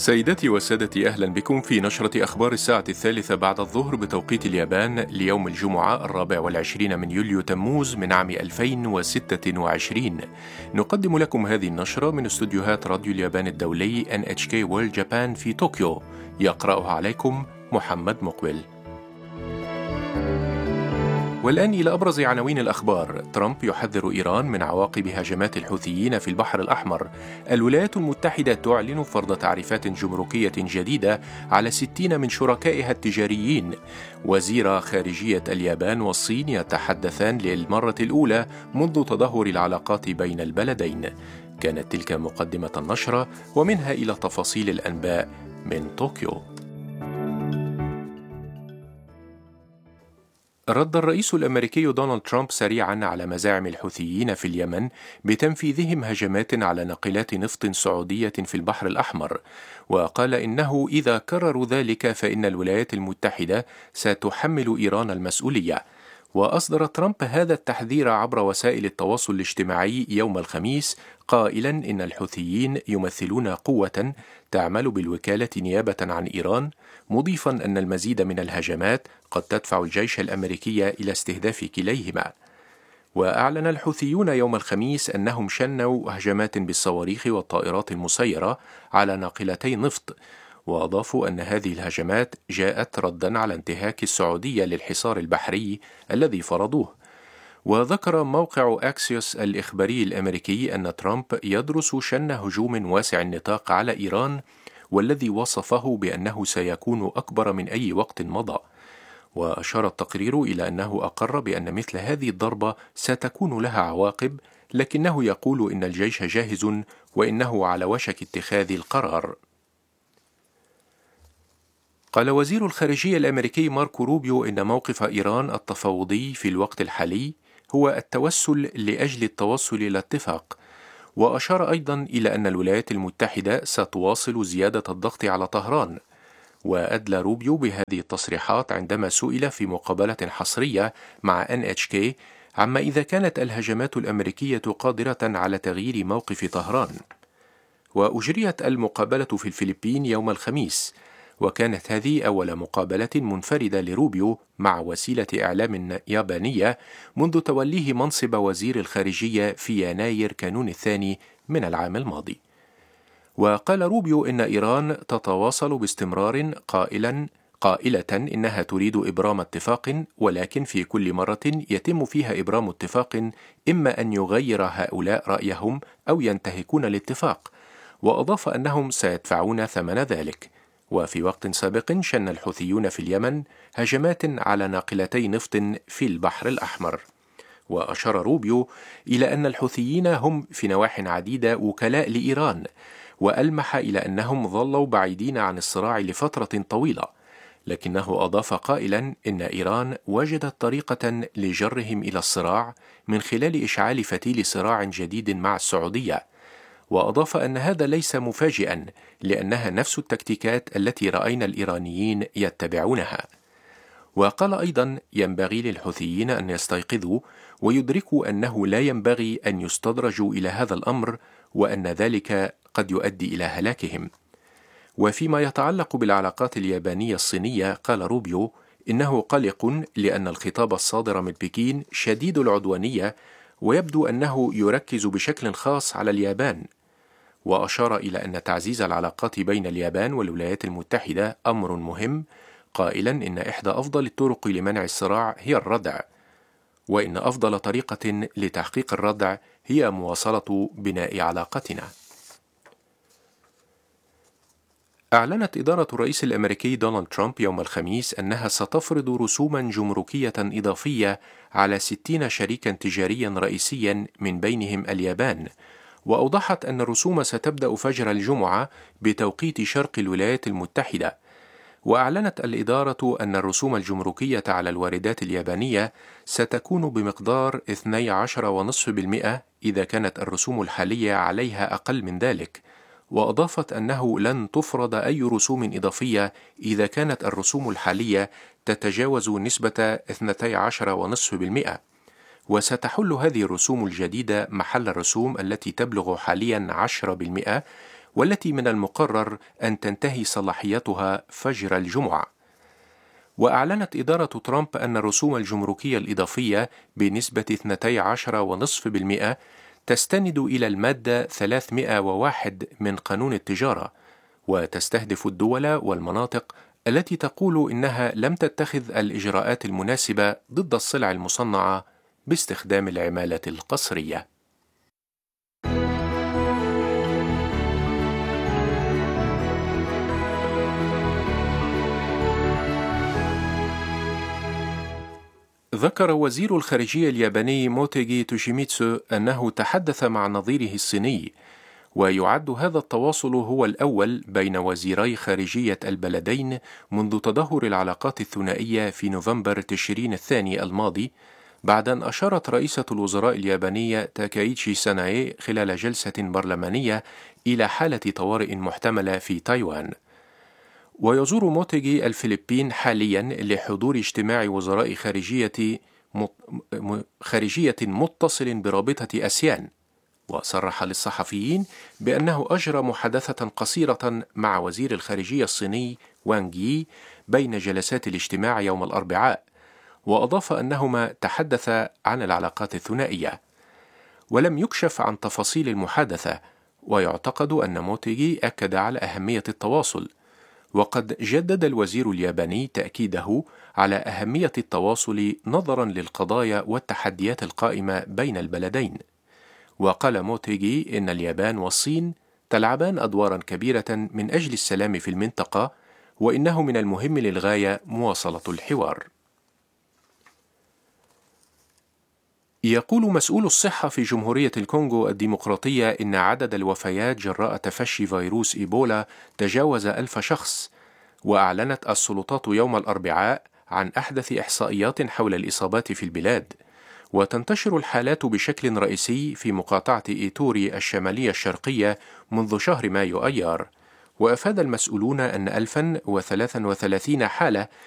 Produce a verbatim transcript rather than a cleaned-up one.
سيداتي وسادتي، أهلا بكم في نشرة أخبار الساعة الثالثة بعد الظهر بتوقيت اليابان ليوم الجمعة الرابع والعشرين من يوليو تموز من عام ألفين وستة وعشرين. نقدم لكم هذه النشرة من استوديوهات راديو اليابان الدولي إن إتش كي World Japan في طوكيو. يقرأها عليكم محمد مقبل. والآن إلى أبرز عناوين الأخبار. ترامب يحذر إيران من عواقب هجمات الحوثيين في البحر الأحمر. الولايات المتحدة تعلن فرض تعريفات جمركية جديدة على ستين من شركائها التجاريين. وزير خارجية اليابان والصين يتحدثان للمرة الأولى منذ تدهور العلاقات بين البلدين. كانت تلك مقدمة النشرة، ومنها إلى تفاصيل الأنباء من طوكيو. رد الرئيس الأمريكي دونالد ترامب سريعاً على مزاعم الحوثيين في اليمن بتنفيذهم هجمات على ناقلات نفط سعودية في البحر الأحمر، وقال إنه إذا كرروا ذلك فإن الولايات المتحدة ستحمل إيران المسؤولية. وأصدر ترامب هذا التحذير عبر وسائل التواصل الاجتماعي يوم الخميس، قائلاً إن الحوثيين يمثلون قوة تعمل بالوكالة نيابة عن إيران، مضيفاً أن المزيد من الهجمات قد تدفع الجيش الأمريكي إلى استهداف كليهما. وأعلن الحوثيون يوم الخميس أنهم شنوا هجمات بالصواريخ والطائرات المسيرة على ناقلتي نفط، وأضافوا أن هذه الهجمات جاءت رداً على انتهاك السعودية للحصار البحري الذي فرضوه. وذكر موقع أكسيوس الإخباري الأمريكي أن ترامب يدرس شن هجوم واسع النطاق على إيران، والذي وصفه بأنه سيكون أكبر من أي وقت مضى. وأشار التقرير إلى أنه أقر بأن مثل هذه الضربة ستكون لها عواقب، لكنه يقول إن الجيش جاهز وإنه على وشك اتخاذ القرار. قال وزير الخارجية الأمريكي ماركو روبيو إن موقف إيران التفاوضي في الوقت الحالي هو التوسل لأجل التوصل إلى اتفاق. وأشار أيضا إلى أن الولايات المتحدة ستواصل زيادة الضغط على طهران. وأدلى روبيو بهذه التصريحات عندما سئل في مقابلة حصرية مع إن إتش كي عما إذا كانت الهجمات الأمريكية قادرة على تغيير موقف طهران. وأجريت المقابلة في الفلبين يوم الخميس، وكانت هذه أول مقابلة منفردة لروبيو مع وسيلة إعلام يابانية منذ توليه منصب وزير الخارجية في يناير كانون الثاني من العام الماضي. وقال روبيو إن إيران تتواصل باستمرار قائلا قائلة إنها تريد إبرام اتفاق، ولكن في كل مرة يتم فيها إبرام اتفاق إما أن يغير هؤلاء رأيهم أو ينتهكون الاتفاق. وأضاف أنهم سيدفعون ثمن ذلك. وفي وقت سابق شن الحوثيون في اليمن هجمات على ناقلتي نفط في البحر الأحمر. وأشار روبيو إلى أن الحوثيين هم في نواح عديدة وكلاء لإيران، وألمح إلى أنهم ظلوا بعيدين عن الصراع لفترة طويلة، لكنه أضاف قائلا إن إيران وجدت طريقة لجرهم إلى الصراع من خلال إشعال فتيل صراع جديد مع السعودية. وأضاف أن هذا ليس مفاجئا، لأنها نفس التكتيكات التي رأينا الإيرانيين يتبعونها. وقال أيضا ينبغي للحوثيين أن يستيقظوا ويدركوا أنه لا ينبغي أن يستدرجوا إلى هذا الأمر، وأن ذلك قد يؤدي إلى هلاكهم. وفيما يتعلق بالعلاقات اليابانية الصينية، قال روبيو إنه قلق لأن الخطاب الصادر من بكين شديد العدوانية، ويبدو أنه يركز بشكل خاص على اليابان. وأشار إلى أن تعزيز العلاقات بين اليابان والولايات المتحدة أمر مهم، قائلا إن إحدى أفضل الطرق لمنع الصراع هي الردع، وإن أفضل طريقة لتحقيق الردع هي مواصلة بناء علاقتنا. أعلنت إدارة الرئيس الأمريكي دونالد ترامب يوم الخميس أنها ستفرض رسوما جمركية إضافية على ستين شريكا تجاريا رئيسيا من بينهم اليابان. وأوضحت أن الرسوم ستبدأ فجر الجمعة بتوقيت شرق الولايات المتحدة. وأعلنت الإدارة أن الرسوم الجمركية على الواردات اليابانية ستكون بمقدار اثني عشر فاصلة خمسة بالمئة إذا كانت الرسوم الحالية عليها أقل من ذلك. وأضافت أنه لن تفرض أي رسوم إضافية إذا كانت الرسوم الحالية تتجاوز نسبة اثني عشر فاصلة خمسة بالمئة. وستحل هذه الرسوم الجديدة محل الرسوم التي تبلغ حاليا عشرة بالمئة، والتي من المقرر أن تنتهي صلاحيتها فجر الجمعة. وأعلنت إدارة ترامب أن الرسوم الجمركية الإضافية بنسبة اثنتي عشرة فاصلة خمسة بالمئة تستند إلى المادة ثلاثمئة وواحد من قانون التجارة، وتستهدف الدول والمناطق التي تقول إنها لم تتخذ الإجراءات المناسبة ضد السلع المصنعة باستخدام العمالة القسرية. ذكر وزير الخارجية الياباني موتيغي توشيميتسو أنه تحدث مع نظيره الصيني، ويعد هذا التواصل هو الأول بين وزيري خارجية البلدين منذ تدهور العلاقات الثنائية في نوفمبر تشرين الثاني الماضي، بعد أن أشارت رئيسة الوزراء اليابانية تاكايتشي ساناي خلال جلسة برلمانية إلى حالة طوارئ محتملة في تايوان. ويزور موتيغي الفلبين حاليا لحضور اجتماع وزراء خارجية خارجية متصل برابطة آسيان، وصرح للصحفيين بأنه أجرى محادثة قصيرة مع وزير الخارجية الصيني وانغ يي بين جلسات الاجتماع يوم الأربعاء، وأضاف أنهما تحدثا عن العلاقات الثنائية. ولم يكشف عن تفاصيل المحادثة، ويعتقد أن موتيغي أكد على أهمية التواصل. وقد جدد الوزير الياباني تأكيده على أهمية التواصل نظرا للقضايا والتحديات القائمة بين البلدين. وقال موتيغي إن اليابان والصين تلعبان أدوارا كبيرة من أجل السلام في المنطقة، وإنه من المهم للغاية مواصلة الحوار. يقول مسؤول الصحة في جمهورية الكونغو الديمقراطية إن عدد الوفيات جراء تفشي فيروس إيبولا تجاوز ألف شخص. وأعلنت السلطات يوم الأربعاء عن أحدث إحصائيات حول الإصابات في البلاد، وتنتشر الحالات بشكل رئيسي في مقاطعة إيتوري الشمالية الشرقية منذ شهر مايو أيار. وأفاد المسؤولون أن ألفا وثلاثا وثلاثين حالة